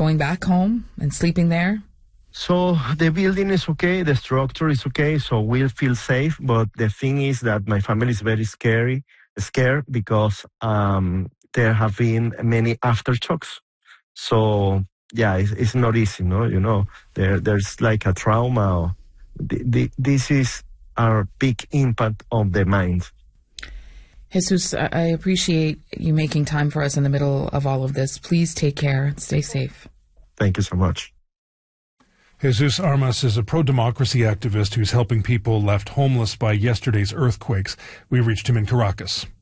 going back home and sleeping there? So the building is okay, the structure is okay, so we'll feel safe. But the thing is that my family is very scared because there have been many aftershocks. So yeah, it's not easy, no? There's like a trauma. This is our big impact on the mind. Jesus, I appreciate you making time for us in the middle of all of this. Please take care and stay safe. Thank you so much. Jesus Armas is a pro-democracy activist who's helping people left homeless by yesterday's earthquakes. We reached him in Caracas.